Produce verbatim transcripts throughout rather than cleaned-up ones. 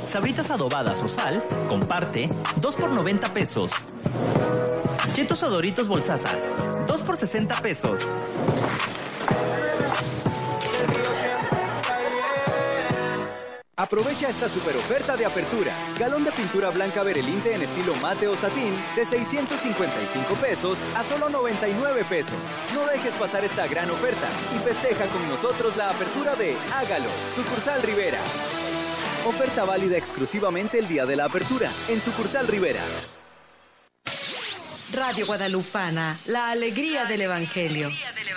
Sabritas adobadas o sal, comparte, dos por noventa pesos. Chetos o Doritos Bolsaza, dos por sesenta pesos. Aprovecha esta super oferta de apertura. Galón de pintura blanca Berelinte en estilo mate o satín de seiscientos cincuenta y cinco pesos a solo noventa y nueve pesos. No dejes pasar esta gran oferta y festeja con nosotros la apertura de Hágalo, sucursal Rivera. Oferta válida exclusivamente el día de la apertura en sucursal Rivera. Radio Guadalupana, la alegría del Evangelio.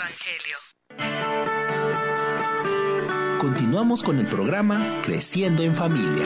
Continuamos con el programa Creciendo en Familia.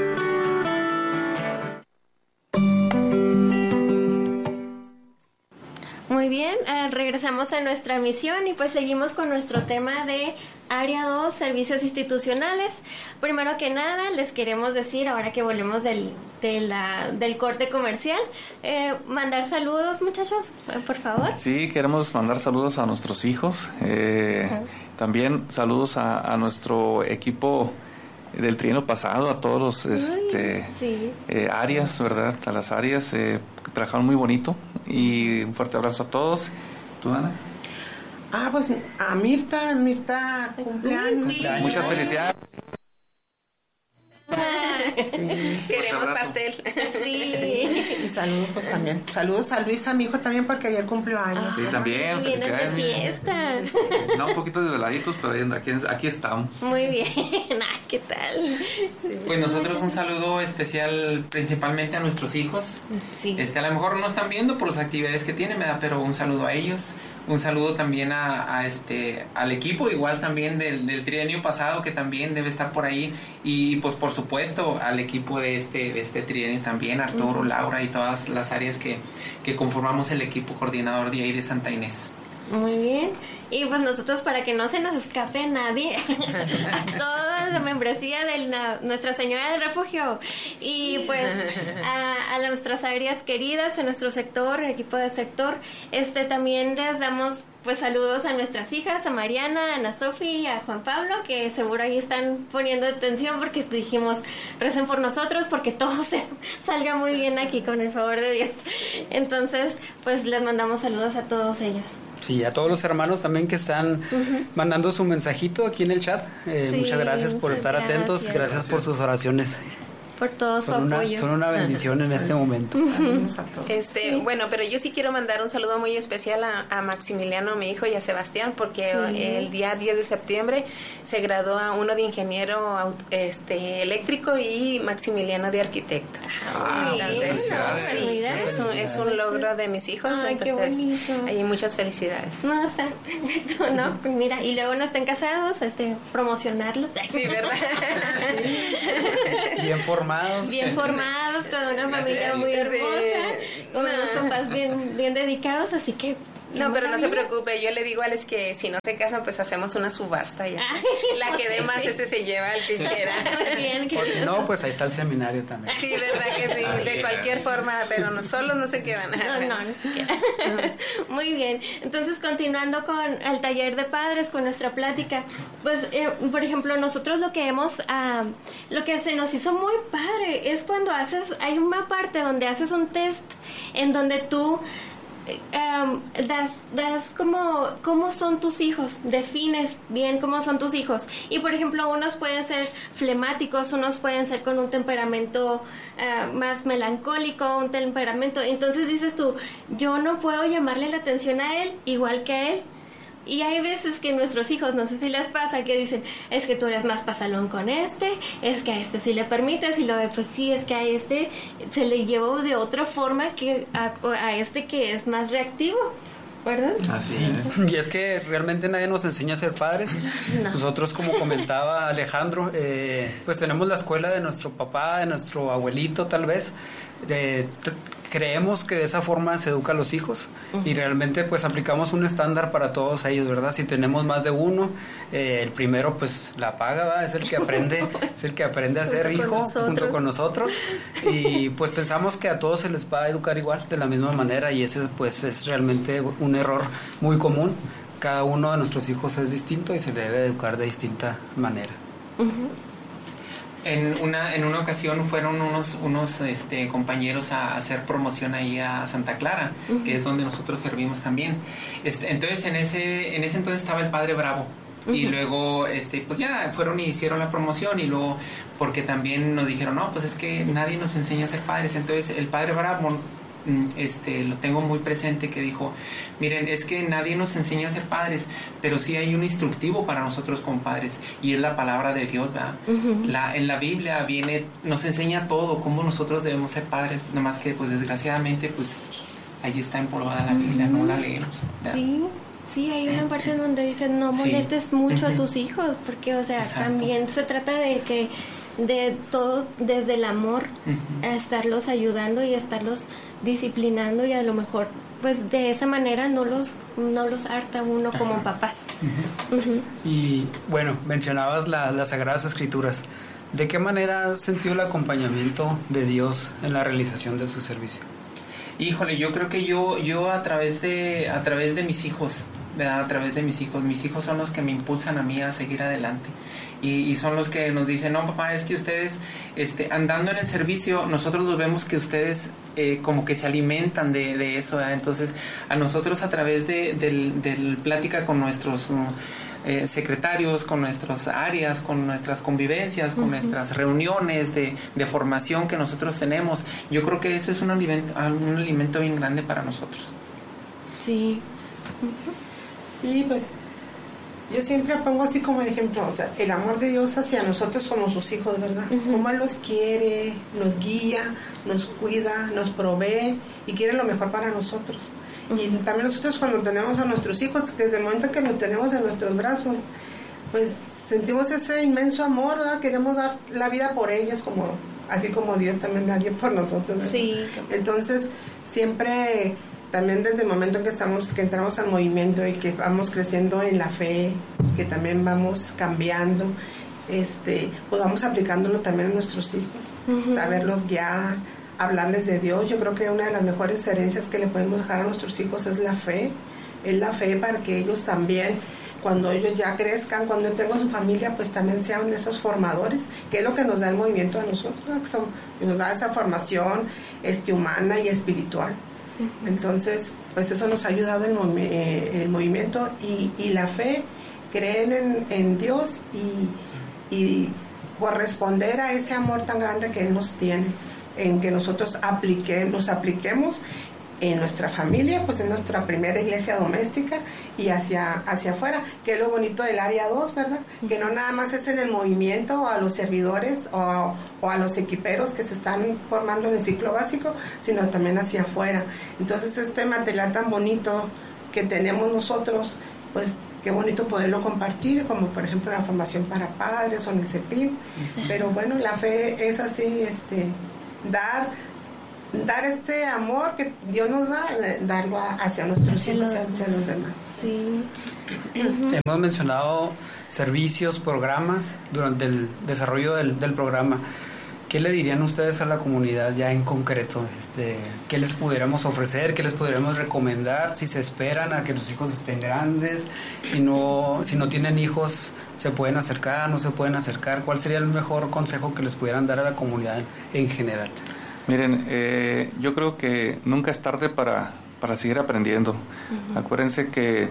Muy bien, eh, regresamos a nuestra misión y pues seguimos con nuestro tema de Área dos, Servicios Institucionales. Primero que nada, les queremos decir, ahora que volvemos del, de la, del corte comercial, eh, mandar saludos, muchachos, por favor. Sí, queremos mandar saludos a nuestros hijos, eh, uh-huh. También saludos a, a nuestro equipo del trienio pasado, a todos los este, sí. eh, áreas, ¿verdad? A las áreas eh, que trabajaron muy bonito, y un fuerte abrazo a todos. ¿Tú, Ana? Ah, pues a Mirta, Mirta cumpleaños. Sí. Muchas felicidades. Sí. Queremos pastel. Sí. Y saludos pues también. Saludos a Luisa, mi hijo también, porque ayer cumplió años. Sí, también. Muy bien, esta fiesta. No, un poquito desveladitos, pero aquí, aquí estamos. Muy bien. Ay, ¿qué tal? Sí. Pues nosotros un saludo especial principalmente a nuestros hijos. Sí. Este, a lo mejor no están viendo por las actividades que tienen, ¿verdad? Pero un saludo a ellos. Un saludo también a, a este al equipo, igual también del, del trienio pasado, que también debe estar por ahí, y pues por supuesto al equipo de este de este trienio también, Arturo, uh-huh. Laura y todas las áreas que, que conformamos el equipo coordinador de ahí de Santa Inés. Muy bien. Y pues nosotros, para que no se nos escape nadie, a toda la membresía de la, Nuestra Señora del Refugio, y pues a, a nuestras áreas queridas, a nuestro sector, el equipo de sector, este también les damos pues saludos a nuestras hijas, a Mariana, a Ana Sofi y a Juan Pablo, que seguro ahí están poniendo atención, porque dijimos, recen por nosotros, porque todo se salga muy bien aquí con el favor de Dios. Entonces, pues les mandamos saludos a todos ellos. Sí, a todos los hermanos también que están uh-huh. mandando su mensajito aquí en el chat. Eh, sí, muchas gracias por estar gracias. atentos, gracias, gracias por sus oraciones. Por todo su son apoyo. Una, son una bendición en este momento. Saludos a todos. Este, sí. Bueno, pero yo sí quiero mandar un saludo muy especial a, a Maximiliano, mi hijo, y a Sebastián, porque sí. el día diez de septiembre se gradúa uno de ingeniero este, eléctrico y Maximiliano de arquitecto. Ah, entonces, bueno, sí, es, un, es un logro de mis hijos. Ay, entonces hay muchas felicidades. No, o sea, perfecto, ¿no? Mira, y luego no estén casados, este, promocionarlos. Sí, ¿verdad? Bien formados. Bien formados, con una familia muy hermosa, sí. con unos papás bien, bien dedicados, así que... No, pero no se preocupe, yo le digo a Alex que si no se casan, pues hacemos una subasta ya. Ay, la que dé más, ese se lleva al que quiera. Muy bien. O si no, pues ahí está el seminario también. Sí, verdad que sí, de cualquier forma, pero no, solo no se quedan. No, no, no se quedan. Muy bien, entonces continuando con el taller de padres, con nuestra plática, pues, eh, por ejemplo, nosotros lo que hemos, uh, lo que se nos hizo muy padre es cuando haces, hay una parte donde haces un test en donde tú Um, das, das como cómo son tus hijos, defines bien cómo son tus hijos, y por ejemplo unos pueden ser flemáticos, unos pueden ser con un temperamento uh, más melancólico, un temperamento, entonces dices tú, yo no puedo llamarle la atención a él igual que a él. Y hay veces que nuestros hijos, no sé si les pasa, que dicen, es que tú eres más pasalón con este, es que a este sí le permites, y lo de, pues sí, es que a este se le llevó de otra forma que a, a este que es más reactivo, ¿verdad? Así es. Y es que realmente nadie nos enseña a ser padres. No. Nosotros, como comentaba Alejandro, eh, pues tenemos la escuela de nuestro papá, de nuestro abuelito tal vez. Eh, t- creemos que de esa forma se educa a los hijos, uh-huh. y realmente pues aplicamos un estándar para todos ellos, ¿verdad? Si tenemos más de uno, eh, el primero pues la paga, ¿verdad? Es el que aprende, es el que aprende a ser hijo junto con nosotros, y pues pensamos que a todos se les va a educar igual, de la misma manera, y ese pues es realmente un error muy común. Cada uno de nuestros hijos es distinto y se debe educar de distinta manera. Uh-huh. En una, en una ocasión fueron unos, unos este, compañeros a, a hacer promoción ahí a Santa Clara, uh-huh. que es donde nosotros servimos también. Este, entonces, en ese, en ese entonces estaba el Padre Bravo. Uh-huh. Y luego, este, pues ya fueron y hicieron la promoción y luego, porque también nos dijeron, no, pues es que nadie nos enseña a ser padres. Entonces, el Padre Bravo, este, lo tengo muy presente, que dijo, miren, es que nadie nos enseña a ser padres, pero sí hay un instructivo para nosotros como padres, y es la palabra de Dios, ¿verdad? Uh-huh. La, en la Biblia viene, nos enseña todo, cómo nosotros debemos ser padres, nomás que, pues, desgraciadamente, pues, ahí está empolvada la Biblia, uh-huh. no la leemos, ¿verdad? Sí. Sí, hay una parte en donde dice no molestes sí. mucho uh-huh. a tus hijos, porque, o sea, exacto. también se trata de que de todo desde el amor, uh-huh. a estarlos ayudando y a estarlos disciplinando, y a lo mejor pues de esa manera no los no los harta uno como uh-huh. papás. Uh-huh. Uh-huh. Y bueno, mencionabas la, las Sagradas Escrituras. ¿De qué manera has sentido el acompañamiento de Dios en la realización de su servicio? Híjole, yo creo que yo yo a través de a través de mis hijos, a través de mis hijos, mis hijos son los que me impulsan a mí a seguir adelante. Y, y son los que nos dicen, no, papá, es que ustedes, este, andando en el servicio, nosotros los vemos que ustedes eh, como que se alimentan de, de eso, ¿verdad? Entonces, a nosotros a través de, de, de plática con nuestros eh, secretarios, con nuestras áreas, con nuestras convivencias, con uh-huh. nuestras reuniones de, de formación que nosotros tenemos, yo creo que eso es un alimento, un alimento bien grande para nosotros. Sí. Uh-huh. Sí, pues yo siempre pongo así como de ejemplo, o sea, el amor de Dios hacia nosotros como sus hijos, ¿verdad? Uh-huh. Cómo Él los quiere, nos guía, nos cuida, nos provee y quiere lo mejor para nosotros. Uh-huh. Y también nosotros cuando tenemos a nuestros hijos, desde el momento que los tenemos en nuestros brazos, pues sentimos ese inmenso amor, ¿verdad? Queremos dar la vida por ellos, como así como Dios también da por nosotros, ¿verdad? Sí. Entonces, siempre... También desde el momento en que estamos, que entramos al movimiento y que vamos creciendo en la fe, que también vamos cambiando, este, pues vamos aplicándolo también a nuestros hijos, uh-huh. saberlos guiar, hablarles de Dios. Yo creo que una de las mejores herencias que le podemos dejar a nuestros hijos es la fe, es la fe para que ellos también, cuando ellos ya crezcan, cuando tengan su familia, pues también sean esos formadores, que es lo que nos da el movimiento a nosotros, ¿no? Que son, nos da esa formación este, humana y espiritual. Entonces, pues eso nos ha ayudado el, movi- eh, el movimiento y, y la fe, creer en, en Dios y, y corresponder a ese amor tan grande que Él nos tiene, en que nosotros aplique, nos apliquemos en nuestra familia, pues en nuestra primera iglesia doméstica y hacia, hacia afuera, que es lo bonito del área dos, ¿verdad? Que no nada más es en el movimiento o a los servidores o, o a los equiperos que se están formando en el ciclo básico, sino también hacia afuera. Entonces este material tan bonito que tenemos nosotros, pues qué bonito poderlo compartir, como por ejemplo la formación para padres o en el C E P I M. Pero bueno, la fe es así, este, dar dar este amor que Dios nos da, darlo hacia nuestros hijos y hacia los demás. Sí. Hemos mencionado servicios, programas durante el desarrollo del, del programa. ¿Qué le dirían ustedes a la comunidad ya en concreto? Este, ¿qué les pudiéramos ofrecer? ¿Qué les pudiéramos recomendar? Si se esperan a que los hijos estén grandes, si no, si no tienen hijos, ¿se pueden acercar? ¿No se pueden acercar? ¿Cuál sería el mejor consejo que les pudieran dar a la comunidad en general? Miren, eh, yo creo que nunca es tarde para, para seguir aprendiendo. Uh-huh. Acuérdense que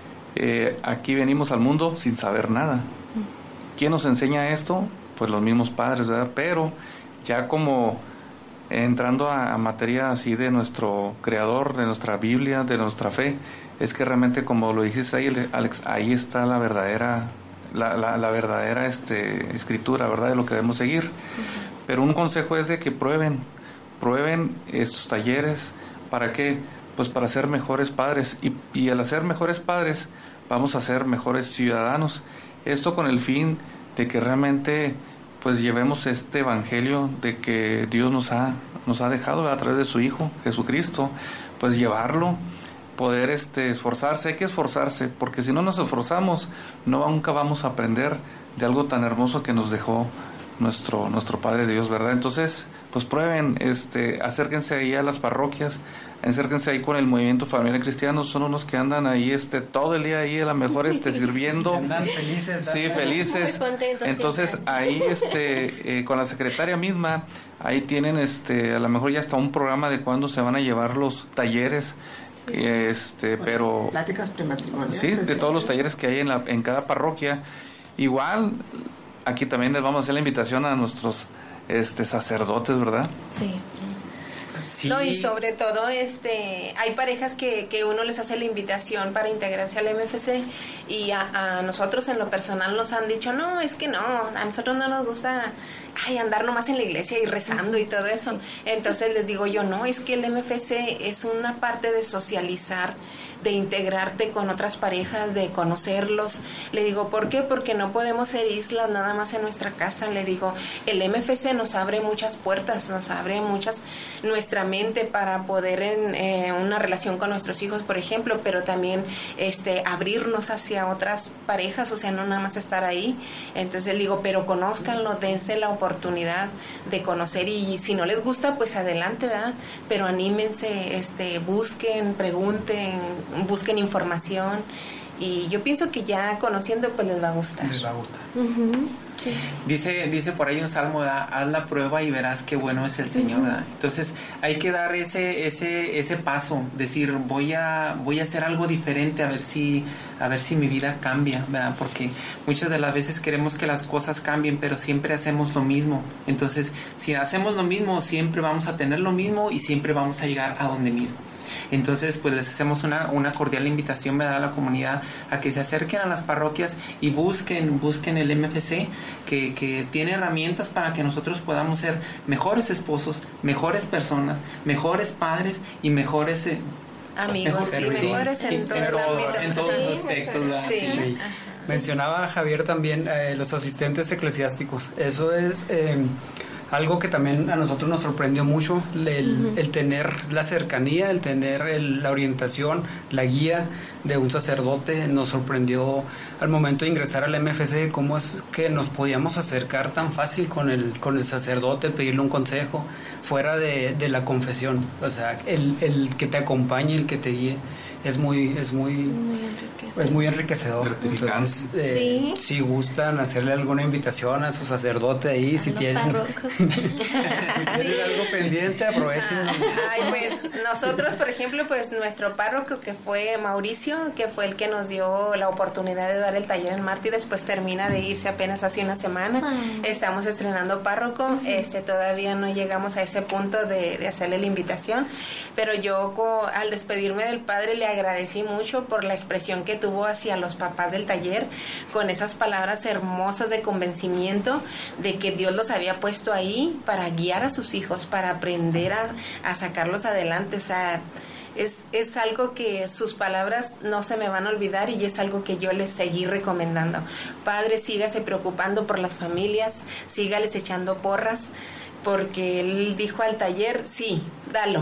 eh, aquí venimos al mundo sin saber nada. Uh-huh. ¿Quién nos enseña esto? Pues los mismos padres, ¿verdad? Pero ya como entrando a, a materia así de nuestro creador, de nuestra Biblia, de nuestra fe, es que realmente, como lo dijiste ahí, Alex, ahí está la verdadera, la, la, la verdadera este, escritura, ¿verdad? De lo que debemos seguir. Uh-huh. Pero un consejo es de que prueben, prueben estos talleres. ¿Para qué? Pues para ser mejores padres. Y, y al ser mejores padres, vamos a ser mejores ciudadanos. Esto con el fin de que realmente pues llevemos este evangelio de que Dios nos ha, nos ha dejado a través de su Hijo, Jesucristo, pues llevarlo, poder este, esforzarse. Hay que esforzarse, porque si no nos esforzamos, no, nunca vamos a aprender de algo tan hermoso que nos dejó nuestro, nuestro Padre Dios, ¿verdad? Entonces, pues prueben, este, acérquense ahí a las parroquias, acérquense ahí con el movimiento familiar cristiano, son unos que andan ahí este todo el día ahí a lo mejor este sirviendo, andan felices, sí, felices. Entonces siempre. ahí este eh, con la secretaria misma, ahí tienen este a lo mejor ya hasta un programa de cuándo se van a llevar los talleres. Sí. Este, pues, pero pláticas prematrimoniales. Sí, de todos los talleres que hay en la en cada parroquia. Igual aquí también les vamos a hacer la invitación a nuestros este sacerdotes, ¿verdad? Sí. Sí. No, y sobre todo este hay parejas que, que uno les hace la invitación para integrarse al M F C y a, a nosotros en lo personal nos han dicho, no, es que no, a nosotros no nos gusta ay, andar nomás en la iglesia y rezando y todo eso. Entonces les digo yo, no, es que el M F C es una parte de socializar, de integrarte con otras parejas, de conocerlos. Le digo, ¿por qué? Porque no podemos ser islas nada más en nuestra casa. Le digo, el M F C nos abre muchas puertas, nos abre muchas, nuestra mente para poder en eh, una relación con nuestros hijos, por ejemplo, pero también este abrirnos hacia otras parejas, o sea, no nada más estar ahí. Entonces le digo, pero conózcanlo, dense la oportunidad de conocer y si no les gusta, pues adelante, ¿verdad? Pero anímense, este, busquen, pregunten, busquen información y yo pienso que ya conociendo pues les va a gustar. Les va a gustar. Uh-huh. Sí. Dice, dice por ahí un salmo, ¿verdad? Haz la prueba y verás qué bueno es el Señor, ¿verdad? Entonces hay que dar ese, ese, ese paso, decir voy a, voy a hacer algo diferente a ver si, a ver si mi vida cambia, ¿verdad? Porque muchas de las veces queremos que las cosas cambien, pero siempre hacemos lo mismo. Entonces, si hacemos lo mismo, siempre vamos a tener lo mismo y siempre vamos a llegar a donde mismo. Entonces, pues les hacemos una, una cordial invitación, ¿verdad?, a la comunidad a que se acerquen a las parroquias y busquen, busquen el M F C, que, que tiene herramientas para que nosotros podamos ser mejores esposos, mejores personas, mejores padres y mejores eh, amigos, sí, mejores en, en, todo todo, en todos los aspectos. Sí. Sí. Sí. Mencionaba Javier también eh, los asistentes eclesiásticos. Eso es eh, algo que también a nosotros nos sorprendió mucho, el, uh-huh. el tener la cercanía, el tener el, la orientación, la guía de un sacerdote. Nos sorprendió al momento de ingresar al M F C cómo es que nos podíamos acercar tan fácil con el, con el sacerdote, pedirle un consejo fuera de, de la confesión. O sea, el, el que te acompañe, el que te guíe, es muy es muy, muy enriquecedor. Es muy enriquecedor. Entonces, eh, ¿sí? Si gustan hacerle alguna invitación a su sacerdote ahí, a si tienen, si tienen algo pendiente, aprovechen. Ay, pues nosotros, por ejemplo, pues nuestro párroco que fue Mauricio, que fue el que nos dio la oportunidad de dar el taller en Mártires, pues termina de irse apenas hace una semana. Ay. Estamos estrenando párroco, uh-huh. este todavía no llegamos a ese punto de, de hacerle la invitación, pero yo co, al despedirme del padre le agradecí mucho por la expresión que tuvo hacia los papás del taller, con esas palabras hermosas de convencimiento de que Dios los había puesto ahí para guiar a sus hijos, para aprender a, a sacarlos adelante. O sea, es, es algo que sus palabras no se me van a olvidar y es algo que yo les seguí recomendando. Padre, sígase preocupando por las familias, sígales echando porras, porque él dijo al taller, sí, dalo,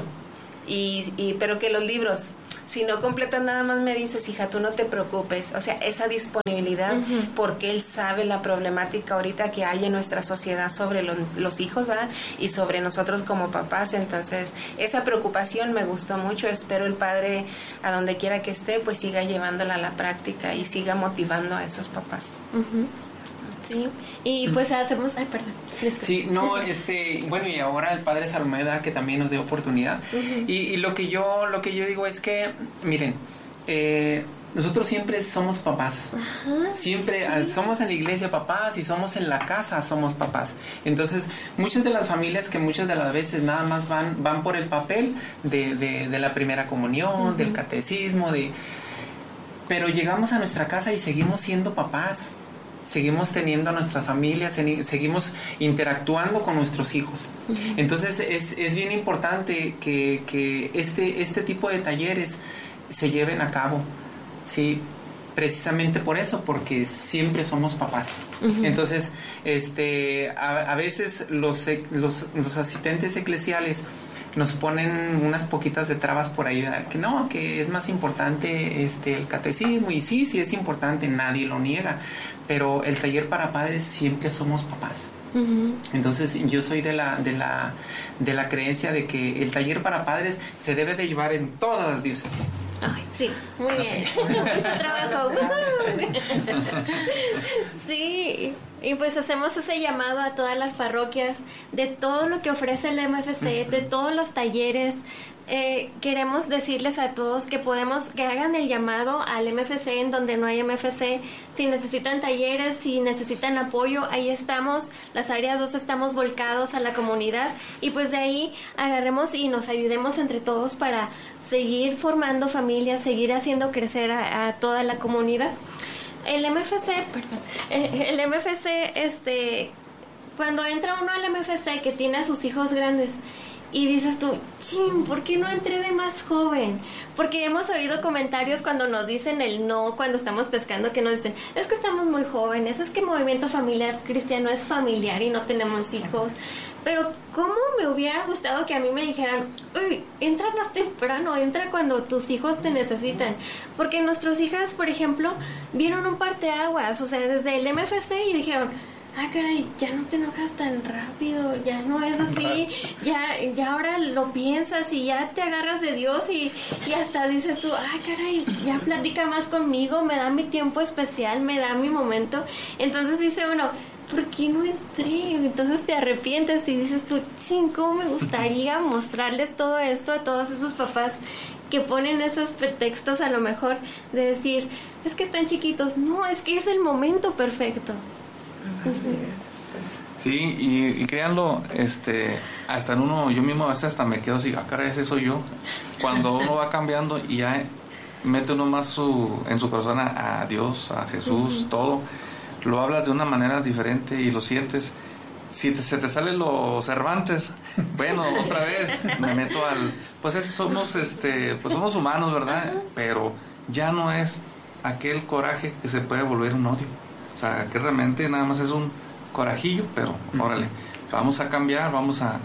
y, y pero que los libros, si no completas nada más me dices, hija, tú no te preocupes. O sea, esa disponibilidad, uh-huh. porque él sabe la problemática ahorita que hay en nuestra sociedad sobre los, los hijos, ¿verdad? Y sobre nosotros como papás. Entonces, esa preocupación me gustó mucho. Espero el padre, a donde quiera que esté, pues siga llevándola a la práctica y siga motivando a esos papás. Uh-huh. Sí, y pues hacemos... Ay, perdón. Sí, no, este, bueno, y ahora el padre Salmeda, que también nos dio oportunidad. Uh-huh. Y, y lo que yo lo que yo digo es que, miren, eh, nosotros siempre somos papás. Uh-huh. Siempre sí. somos en la iglesia papás y somos en la casa somos papás. Entonces, muchas de las familias que muchas de las veces nada más van van por el papel de, de, de la primera comunión, uh-huh. del catecismo, de... pero llegamos a nuestra casa y seguimos siendo papás. Seguimos teniendo a nuestras familias, seguimos interactuando con nuestros hijos. Uh-huh. Entonces es, es bien importante que, que este, este tipo de talleres se lleven a cabo, ¿sí? Precisamente por eso, porque siempre somos papás. Uh-huh. Entonces, este, a, a veces los, los, los asistentes eclesiales nos ponen unas poquitas de trabas por ahí, ¿verdad? Que no, que es más importante este el catecismo, y sí, sí es importante, nadie lo niega, pero el taller para padres siempre somos papás. Uh-huh. Entonces yo soy de la de la de la creencia de que el taller para padres se debe de llevar en todas las diócesis. Ay, sí, muy no bien. Sé. Mucho trabajo. Sí, y pues hacemos ese llamado a todas las parroquias de todo lo que ofrece el M F C, de todos los talleres. Eh, queremos decirles a todos que podemos, que hagan el llamado al M F C en donde no hay M F C. Si necesitan talleres, si necesitan apoyo, ahí estamos. Las áreas dos estamos volcados a la comunidad y pues de ahí agarremos y nos ayudemos entre todos para seguir formando familias, seguir haciendo crecer a, a toda la comunidad. El M F C, perdón, el, el M F C, este, cuando entra uno al M F C que tiene a sus hijos grandes, y dices tú, chin, ¿por qué no entré de más joven? Porque hemos oído comentarios cuando nos dicen el no, cuando estamos pescando, que nos dicen, es que estamos muy jóvenes, es que Movimiento Familiar Cristiano es familiar y no tenemos hijos. Pero ¿cómo me hubiera gustado que a mí me dijeran, uy, entra más temprano, entra cuando tus hijos te necesitan? Porque nuestras hijas, por ejemplo, vieron un parteaguas, o sea, desde el M F C y dijeron, ah, caray, ya no te enojas tan rápido, ya no es así, ya, ya ahora lo piensas y ya te agarras de Dios y, y hasta dices tú, ah, caray, ya platica más conmigo, me da mi tiempo especial, me da mi momento. Entonces dice uno, ¿por qué no entré? Entonces te arrepientes y dices tú, ching, ¿cómo me gustaría mostrarles todo esto a todos esos papás que ponen esos pretextos a lo mejor de decir, es que están chiquitos? No, es que es el momento perfecto. Así es. Sí, y, y créanlo, este, hasta en uno, yo mismo a veces hasta me quedo así, ah, caray, ese soy yo. Cuando uno va cambiando y ya mete uno más su, en su persona a Dios, a Jesús, uh-huh. todo, lo hablas de una manera diferente y lo sientes. Si te, se te sale los Cervantes, bueno, otra vez me meto al, pues es, somos, este, pues somos humanos, ¿verdad? Uh-huh. Pero ya no es aquel coraje que se puede volver un odio. O sea, que realmente nada más es un corajillo, pero órale, vamos a cambiar, vamos a,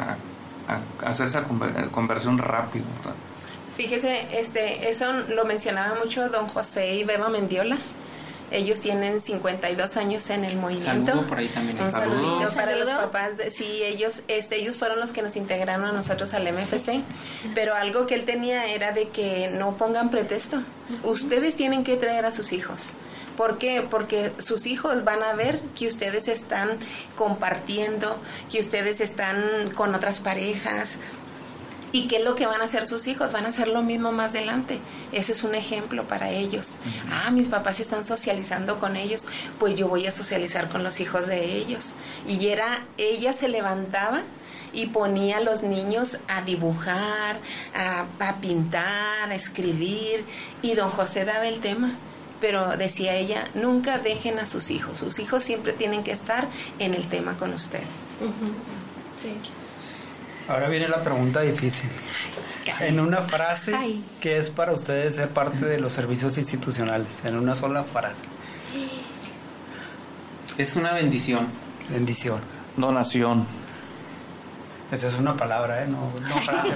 a, a, a hacer esa conversión rápido, ¿verdad? Fíjese, este, eso lo mencionaba mucho don José y Beba Mendiola. Ellos tienen cincuenta y dos años en el movimiento. Saludo por ahí también. Un saludito Saludos. para los papás. De, sí, ellos, este, ellos fueron los que nos integraron a nosotros al M F C. Pero algo que él tenía era de que no pongan pretexto. Ustedes tienen que traer a sus hijos. ¿Por qué? Porque sus hijos van a ver que ustedes están compartiendo, que ustedes están con otras parejas. ¿Y qué es lo que van a hacer sus hijos? Van a hacer lo mismo más adelante. Ese es un ejemplo para ellos. Ah, mis papás están socializando con ellos, pues yo voy a socializar con los hijos de ellos. Y era, ella se levantaba y ponía a los niños a dibujar, a, a pintar, a escribir, y don José daba el tema. Pero decía ella, nunca dejen a sus hijos. Sus hijos siempre tienen que estar en el tema con ustedes. Uh-huh. Sí. Ahora viene la pregunta difícil. Ay, en una frase, ay. ¿Qué es para ustedes ser parte de los servicios institucionales? En una sola frase. Es una bendición. Bendición. Donación. Esa es una palabra, ¿eh? No, no frase.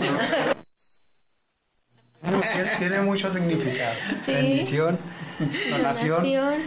No. Tiene, tiene mucho significado. ¿Sí? Bendición. Donación. Donación.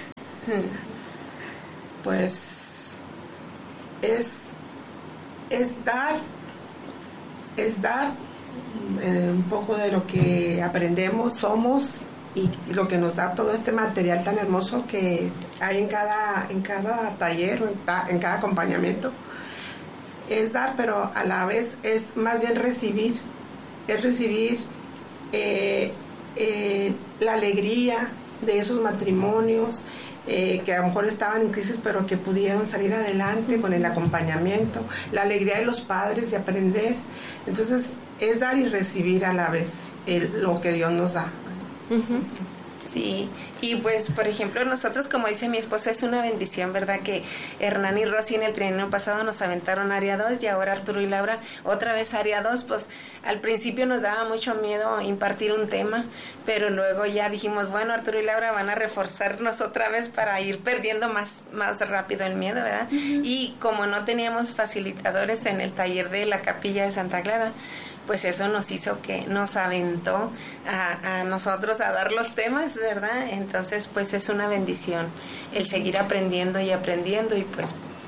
Pues es, es dar, es dar eh, un poco de lo que aprendemos, somos y, y lo que nos da todo este material tan hermoso que hay en cada, en cada taller o en, ta, en cada acompañamiento. Es dar, pero a la vez es más bien recibir, es recibir eh, eh, la alegría de esos matrimonios eh, que a lo mejor estaban en crisis pero que pudieron salir adelante con el acompañamiento, la alegría de los padres de aprender. Entonces es dar y recibir a la vez el, lo que Dios nos da. Uh-huh. Sí, y pues por ejemplo nosotros, como dice mi esposo, es una bendición, ¿verdad? Que Hernán y Rosy en el trienio pasado nos aventaron área dos y ahora Arturo y Laura otra vez área dos. Pues al principio nos daba mucho miedo impartir un tema, pero luego ya dijimos, bueno, Arturo y Laura van a reforzarnos otra vez para ir perdiendo más, más rápido el miedo, ¿verdad? Uh-huh. Y como no teníamos facilitadores en el taller de la Capilla de Santa Clara, pues eso nos hizo que nos aventó a, a nosotros a dar los temas, ¿verdad? Entonces, pues es una bendición el seguir aprendiendo y aprendiendo y pues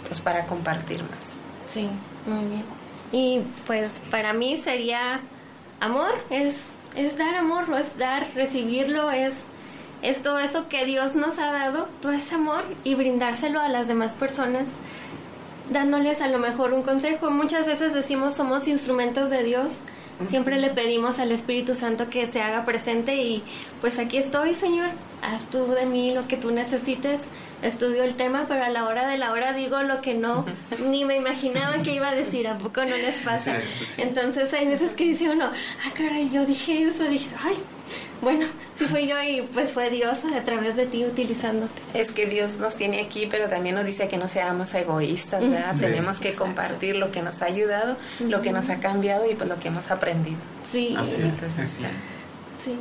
pues para compartir más. Sí, muy bien. Y pues para mí sería amor, es, es dar amor, es dar, recibirlo, es, es todo eso que Dios nos ha dado, todo ese amor, y brindárselo a las demás personas, dándoles a lo mejor un consejo. Muchas veces decimos somos instrumentos de Dios, siempre le pedimos al Espíritu Santo que se haga presente, y pues aquí estoy, Señor, haz tú de mí lo que tú necesites. Estudio el tema, pero a la hora de la hora digo lo que no, ni me imaginaba que iba a decir. ¿A poco no les pasa? Sí, sí. Entonces hay veces que dice uno, ah, caray, yo dije eso, dije, ay, bueno, sí fui yo, y pues fue Dios a través de ti utilizándote. Es que Dios nos tiene aquí, pero también nos dice que no seamos egoístas, ¿verdad? Sí. Tenemos que compartir lo que nos ha ayudado, uh-huh. lo que nos ha cambiado y pues lo que hemos aprendido. Sí. Así Entonces, es, sí. Sí.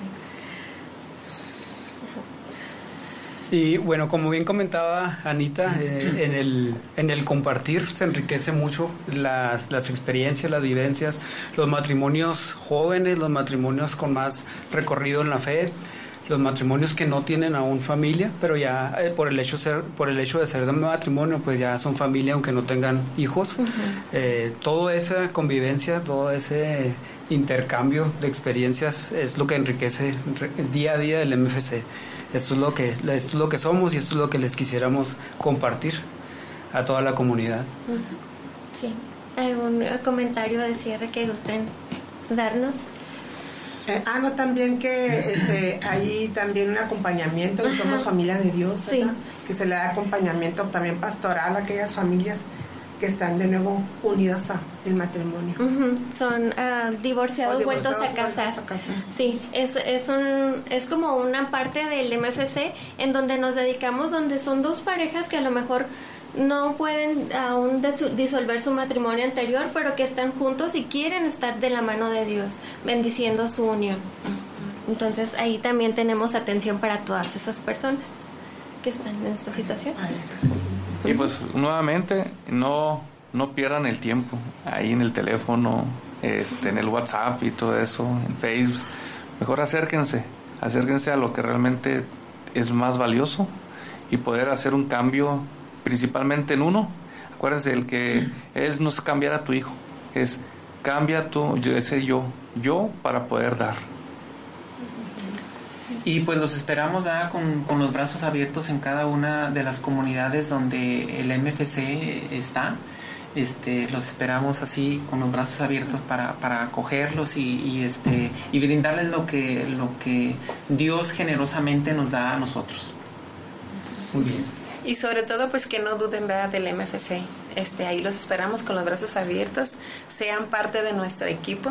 Y bueno, como bien comentaba Anita, eh, en, el, en el compartir se enriquece mucho las, las experiencias, las vivencias, los matrimonios jóvenes, los matrimonios con más recorrido en la fe, los matrimonios que no tienen aún familia, pero ya eh, por el hecho ser, por el hecho de ser de matrimonio, pues ya son familia aunque no tengan hijos. Uh-huh. Eh, toda esa convivencia, todo ese intercambio de experiencias es lo que enriquece día a día el M F C. Esto es lo que esto es lo que somos, y esto es lo que les quisiéramos compartir a toda la comunidad. Sí. ¿Algún comentario de cierre que gusten darnos? Eh, ah, no, también que este, hay también un acompañamiento, que somos familia de Dios, ¿verdad? Sí. Que se le da acompañamiento también pastoral a aquellas familias que están de nuevo unidas a el matrimonio. Uh-huh. Son uh, divorciados, divorciados vueltos a casar. A casa. Sí, es, es, un, es como una parte del M F C en donde nos dedicamos, donde son dos parejas que a lo mejor no pueden aún disolver su matrimonio anterior, pero que están juntos y quieren estar de la mano de Dios, bendiciendo su unión. Entonces ahí también tenemos atención para todas esas personas que están en esta situación. Y pues nuevamente no, no pierdan el tiempo ahí en el teléfono, este, en el WhatsApp y todo eso, en Facebook. Mejor acérquense, acérquense a lo que realmente es más valioso y poder hacer un cambio principalmente en uno. Acuérdense, el que es no es cambiar a tu hijo, es cambia tu, ese yo, yo para poder dar. Y pues los esperamos, ¿verdad? Con, con los brazos abiertos en cada una de las comunidades donde el M F C está. Este, los esperamos así con los brazos abiertos para, para acogerlos y, y este y brindarles lo que lo que Dios generosamente nos da a nosotros. Muy bien. Y sobre todo pues que no duden, ¿verdad?, del M F C. Este, ahí los esperamos con los brazos abiertos, sean parte de nuestro equipo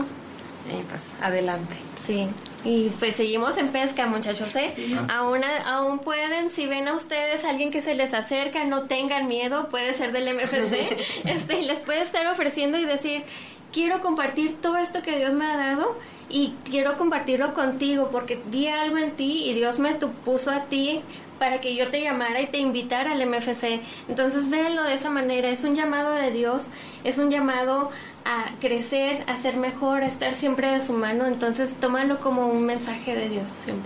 y pues adelante. Sí, y pues seguimos en pesca, muchachos, ¿eh? Sí. Aún, aún pueden, si ven a ustedes alguien que se les acerca, no tengan miedo, puede ser del M F C, este, y les puede estar ofreciendo y decir, quiero compartir todo esto que Dios me ha dado y quiero compartirlo contigo porque vi algo en ti y Dios me puso a ti para que yo te llamara y te invitara al M F C. Entonces véanlo de esa manera, es un llamado de Dios, es un llamado a crecer, a ser mejor, a estar siempre de su mano. Entonces tómalo como un mensaje de Dios siempre.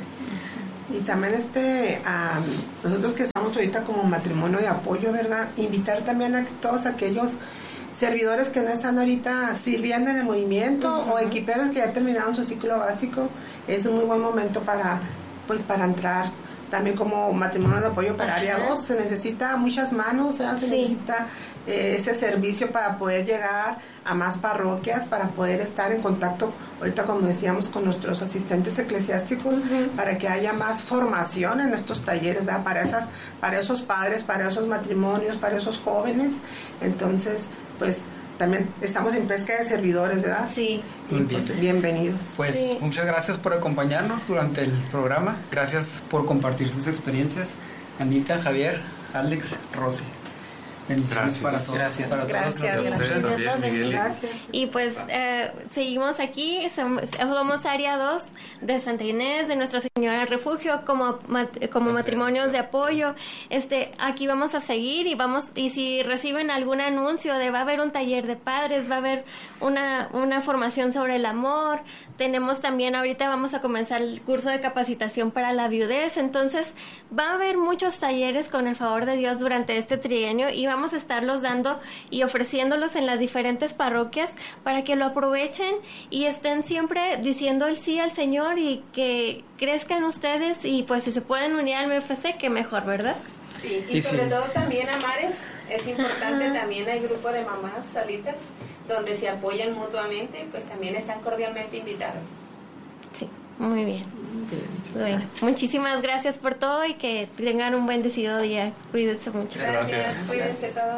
Y también este um, nosotros que estamos ahorita como matrimonio de apoyo, ¿verdad? Invitar también a todos aquellos servidores que no están ahorita sirviendo en el movimiento, uh-huh, o equiperos que ya terminaron su ciclo básico. Es un muy buen momento para pues para entrar también como matrimonio de apoyo para, uh-huh, área dos. Se necesita muchas manos, ¿verdad? Se sí. necesita eh, ese servicio para poder llegar a más parroquias, para poder estar en contacto, ahorita como decíamos, con nuestros asistentes eclesiásticos, uh-huh, para que haya más formación en estos talleres, ¿verdad? Para esas, para esos padres, para esos matrimonios, para esos jóvenes. Entonces, pues también estamos en pesca de servidores, ¿verdad? Sí. Y pues bienvenidos. Pues sí. muchas gracias por acompañarnos durante el programa. Gracias por compartir sus experiencias. Anita, Javier, Alex, Rosy. Gracias. Para todos. Gracias. Para Gracias. todos. Gracias. También, Miguel. Gracias. Y pues eh, seguimos aquí, somos, somos área dos de Santa Inés, de Nuestra Señora Refugio, como mat, como matrimonios de apoyo. Este, aquí vamos a seguir y vamos, y si reciben algún anuncio de va a haber un taller de padres, va a haber una, una formación sobre el amor, tenemos también, ahorita vamos a comenzar el curso de capacitación para la viudez, entonces va a haber muchos talleres con el favor de Dios durante este trienio y vamos vamos a estarlos dando y ofreciéndolos en las diferentes parroquias para que lo aprovechen y estén siempre diciendo el sí al Señor y que crezcan ustedes y pues si se pueden unir al M F C, que mejor, ¿verdad? Sí, y, y sobre sí. todo también a Mares, es importante. Ajá. También hay grupo de mamás solitas donde se apoyan mutuamente, pues también están cordialmente invitadas. Sí, muy bien. Bueno, muchísimas gracias por todo y que tengan un bendecido día. Cuídense mucho. Gracias, gracias. Cuídense todos.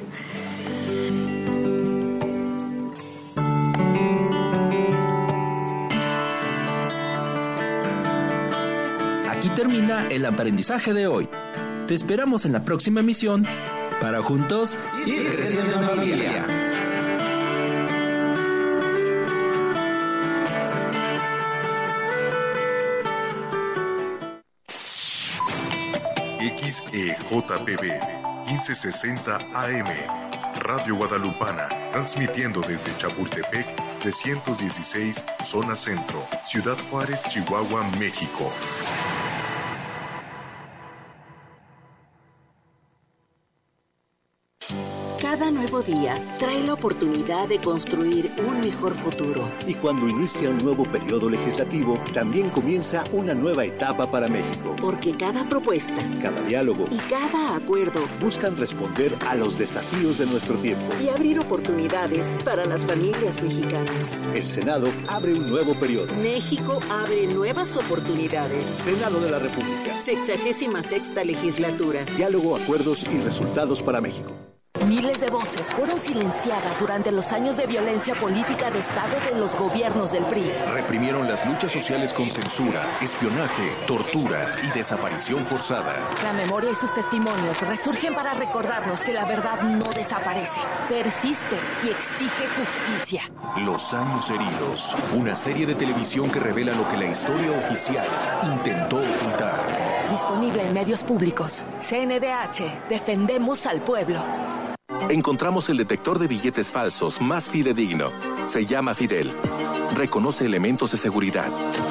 Aquí termina el aprendizaje de hoy. Te esperamos en la próxima emisión para juntos ir creciendo en familia. X E J P B quince sesenta A M Radio Guadalupana, transmitiendo desde Chapultepec trescientos dieciséis, zona centro, Ciudad Juárez, Chihuahua, México. Cada nuevo día trae la oportunidad de construir un mejor futuro. Y cuando inicia un nuevo periodo legislativo, también comienza una nueva etapa para México. Porque cada propuesta, cada diálogo y cada acuerdo buscan responder a los desafíos de nuestro tiempo y abrir oportunidades para las familias mexicanas. El Senado abre un nuevo periodo. México abre nuevas oportunidades. Senado de la República. Sexagésima sexta legislatura. Diálogo, acuerdos y resultados para México. Miles de voces fueron silenciadas durante los años de violencia política de Estado de los gobiernos del P R I. Reprimieron las luchas sociales con censura, espionaje, tortura y desaparición forzada. La memoria y sus testimonios resurgen para recordarnos que la verdad no desaparece, persiste y exige justicia. Los años heridos, una serie de televisión que revela lo que la historia oficial intentó ocultar. Disponible en medios públicos. C N D H, defendemos al pueblo. Encontramos el detector de billetes falsos más fidedigno. Se llama Fidel. Reconoce elementos de seguridad.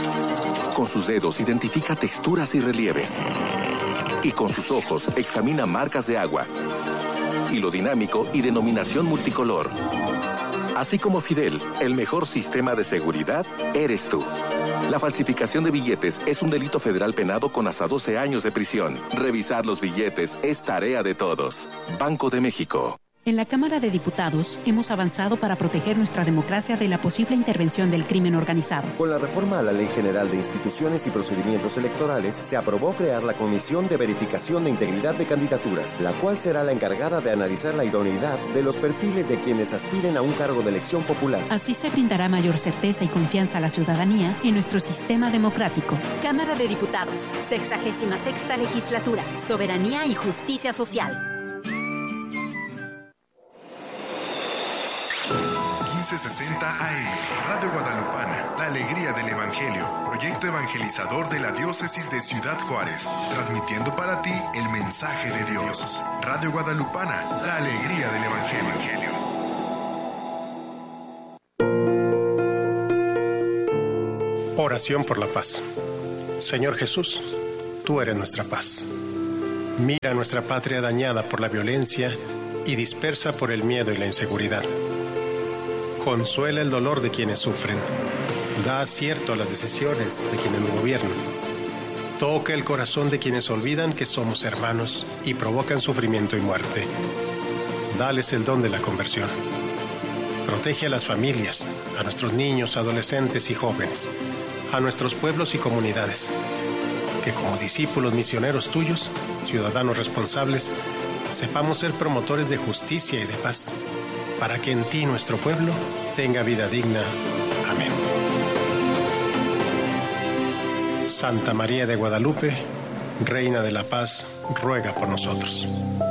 Con sus dedos identifica texturas y relieves. Y con sus ojos examina marcas de agua, hilo dinámico y denominación multicolor. Así como Fidel, el mejor sistema de seguridad eres tú. La falsificación de billetes es un delito federal penado con hasta doce años de prisión. Revisar los billetes es tarea de todos. Banco de México. En la Cámara de Diputados hemos avanzado para proteger nuestra democracia de la posible intervención del crimen organizado. Con la reforma a la Ley General de Instituciones y Procedimientos Electorales, se aprobó crear la Comisión de Verificación de Integridad de Candidaturas, la cual será la encargada de analizar la idoneidad de los perfiles de quienes aspiren a un cargo de elección popular. Así se brindará mayor certeza y confianza a la ciudadanía en nuestro sistema democrático. Cámara de Diputados, sexagésima sexta legislatura, soberanía y justicia social. quince sesenta A M, Radio Guadalupana, la alegría del Evangelio, proyecto evangelizador de la diócesis de Ciudad Juárez, transmitiendo para ti el mensaje de Dios. Radio Guadalupana, la alegría del Evangelio. Oración por la paz. Señor Jesús, tú eres nuestra paz. Mira nuestra patria dañada por la violencia y dispersa por el miedo y la inseguridad. Consuela el dolor de quienes sufren. Da acierto a las decisiones de quienes nos gobiernan. Toca el corazón de quienes olvidan que somos hermanos y provocan sufrimiento y muerte. Dales el don de la conversión. Protege a las familias, a nuestros niños, adolescentes y jóvenes, a nuestros pueblos y comunidades. Que como discípulos misioneros tuyos, ciudadanos responsables, sepamos ser promotores de justicia y de paz, para que en ti nuestro pueblo tenga vida digna. Amén. Santa María de Guadalupe, Reina de la Paz, ruega por nosotros.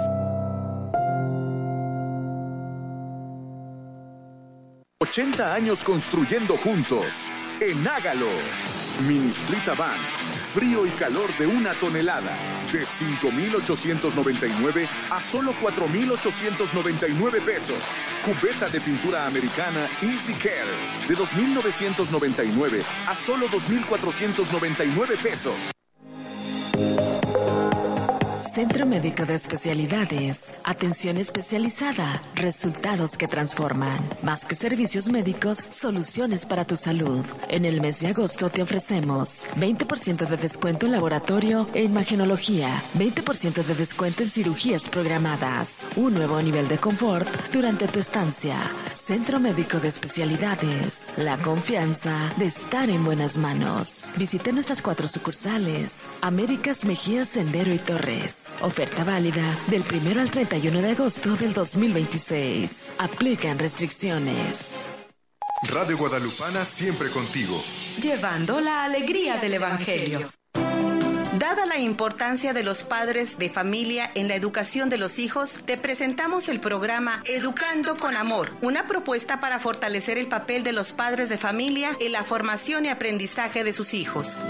ochenta años construyendo juntos. En Hágalo. Mini Split Van. Frío y calor de una tonelada. De cinco mil ochocientos noventa y nueve a solo cuatro mil ochocientos noventa y nueve pesos. Cubeta de pintura americana Easy Care. De dos mil novecientos noventa y nueve a solo dos mil cuatrocientos noventa y nueve pesos. C Centro Médico de Especialidades. Atención especializada. Resultados que transforman. Más que servicios médicos, soluciones para tu salud. En el mes de agosto te ofrecemos veinte por ciento de descuento en laboratorio e imagenología. veinte por ciento de descuento en cirugías programadas. Un nuevo nivel de confort durante tu estancia. Centro Médico de Especialidades. La confianza de estar en buenas manos. Visite nuestras cuatro sucursales. Américas, Mejía, Sendero y Torres. Oferta válida del primero al treinta y uno de agosto del dos mil veintiséis. Aplican restricciones. Radio Guadalupana siempre contigo. Llevando la alegría del Evangelio. Dada la importancia de los padres de familia en la educación de los hijos, te presentamos el programa Educando con Amor, una propuesta para fortalecer el papel de los padres de familia en la formación y aprendizaje de sus hijos.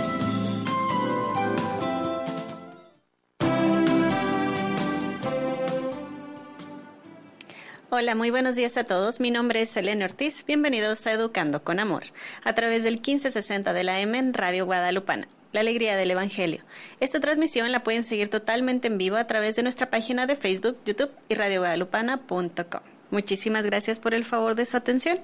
Hola, muy buenos días a todos. Mi nombre es Selene Ortiz. Bienvenidos a Educando con Amor, a través del quince sesenta de la M en Radio Guadalupana, la alegría del Evangelio. Esta transmisión la pueden seguir totalmente en vivo a través de nuestra página de Facebook, YouTube y radio guadalupana punto com. Muchísimas gracias por el favor de su atención.